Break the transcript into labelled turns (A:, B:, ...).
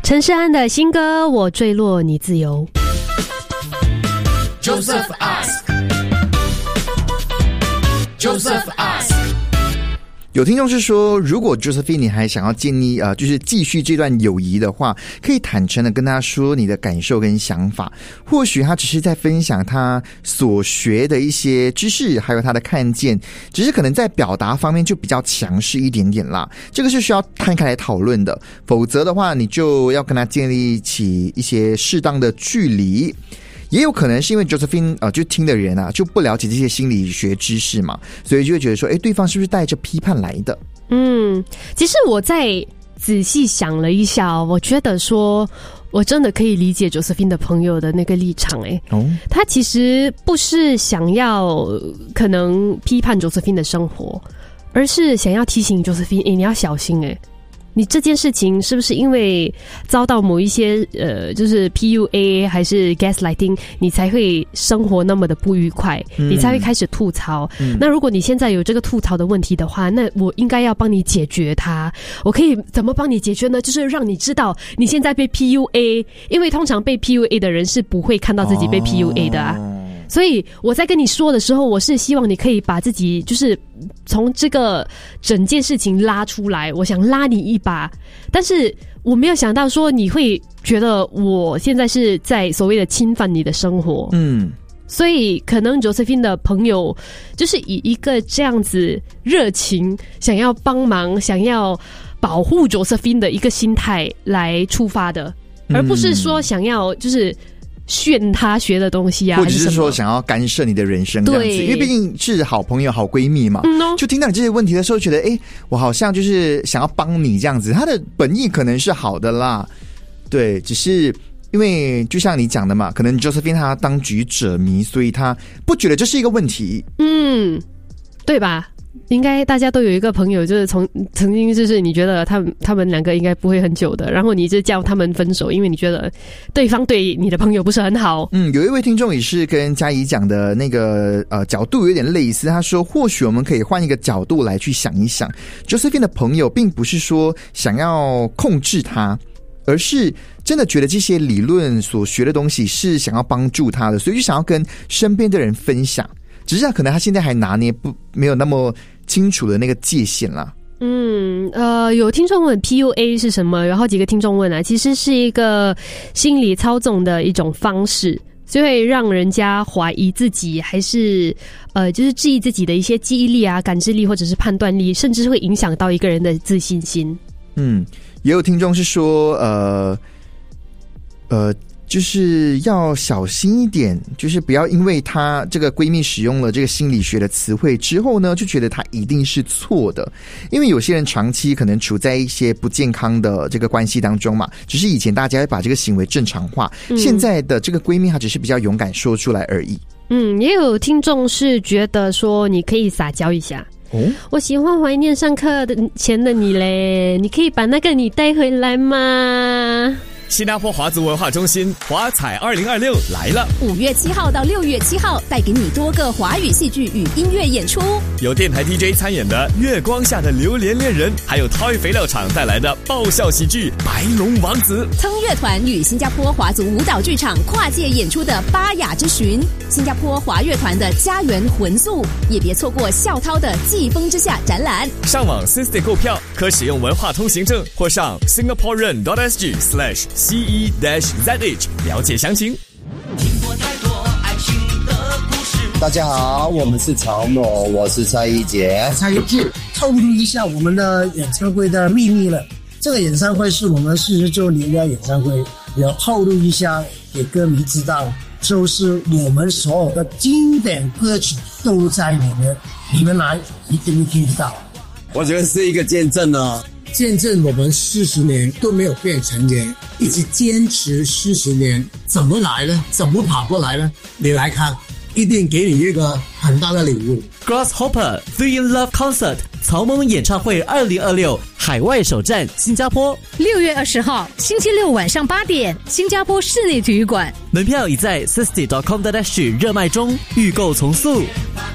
A: 陈世安的新歌《我坠落你自由》。
B: Joseph ask。
C: 有听众是说，如果 Josephine 你还想要建议就是继续这段友谊的话，可以坦诚的跟他说你的感受跟想法。或许他只是在分享他所学的一些知识，还有他的看见，只是可能在表达方面就比较强势一点点啦。这个是需要摊开来讨论的，否则的话，你就要跟他建立起一些适当的距离。也有可能是因为 Josephine 就听的人就不了解这些心理学知识嘛，所以就会觉得说，对方是不是带着批判来的？
A: 其实我在仔细想了一下，我觉得说我真的可以理解 Josephine 的朋友的那个立场。他其实不是想要可能批判 Josephine 的生活，而是想要提醒 Josephine，你要小心你这件事情是不是因为遭到某一些就是 PUA 还是 gaslighting， 你才会生活那么的不愉快，你才会开始吐槽。那如果你现在有这个吐槽的问题的话，那我应该要帮你解决它。我可以怎么帮你解决呢？就是让你知道你现在被 PUA， 因为通常被 PUA 的人是不会看到自己被 PUA 的所以我在跟你说的时候，我是希望你可以把自己就是从这个整件事情拉出来，我想拉你一把，但是我没有想到说你会觉得我现在是在所谓的侵犯你的生活。所以可能 Josephine 的朋友就是以一个这样子热情想要帮忙想要保护 Josephine 的一个心态来出发的，而不是说想要就是炫他学的东西
C: 或者是说想要干涉你的人生这样子，因为毕竟是好朋友好闺蜜嘛。就听到你这些问题的时候觉得我好像就是想要帮你这样子，他的本意可能是好的啦，对，只是因为就像你讲的嘛，可能 Josephine 他当局者迷，所以他不觉得这是一个问题。
A: 对吧？应该大家都有一个朋友，就是曾经就是你觉得他们两个应该不会很久的，然后你就叫他们分手，因为你觉得对方对你的朋友不是很好。
C: 有一位听众也是跟嘉怡讲的那个角度有点类似，他说或许我们可以换一个角度来去想一想 ，Josephine 的朋友并不是说想要控制他，而是真的觉得这些理论所学的东西是想要帮助他的，所以就想要跟身边的人分享。只是可能他现在还拿捏没有那么清楚的那个界限啦。
A: 有听众问 PUA 是什么，有好几个听众问其实是一个心理操纵的一种方式，就会让人家怀疑自己，还是就是质疑自己的一些记忆力感知力或者是判断力，甚至会影响到一个人的自信心。
C: 也有听众是说就是要小心一点，就是不要因为她这个闺蜜使用了这个心理学的词汇之后呢，就觉得她一定是错的。因为有些人长期可能处在一些不健康的这个关系当中嘛，只是以前大家会把这个行为正常化，现在的这个闺蜜她只是比较勇敢说出来而已。
A: 也有听众是觉得说你可以撒娇一下。我喜欢怀念上课前的你嘞，你可以把那个你带回来吗？
B: 新加坡华族文化中心华彩2026来了
D: ，5月7号到6月7号，带给你多个华语戏剧与音乐演出，
B: 有电台 DJ 参演的《月光下的榴莲恋人》，还有 Toy 肥料厂带来的爆笑喜剧《白龙王子》。
D: 蹭乐团与新加坡华族舞蹈剧场跨界演出的《巴雅之寻》，新加坡华乐团的《家园魂宿》，也别错过校涛的《季风之下》展览。
B: 上网 System 购票，可使用文化通行证或上 singaporean.sg/ce-zh 了解详情。
E: 大家好，我们是曹某，我是蔡一杰。
F: 蔡一杰透露一下我们的演唱会的秘密了。这个演唱会是我们40周年的演唱会，要透露一下给歌迷知道，就是我们所有的经典歌曲都在里面，你们来一定会听得到。
E: 我觉得是一个见证哦，
F: 见证我们40年都没有变成年，一直坚持40年，怎么来呢？怎么跑过来呢？你来看，一定给你一个很大的礼物。
G: Grasshopper Three in Love Concert 曹萌演唱会2026海外首站新加坡
D: ，6月20号星期六晚上8点，新加坡室内体育馆，
G: 门票已在 Sisty.com.sg 热卖中，预购从速。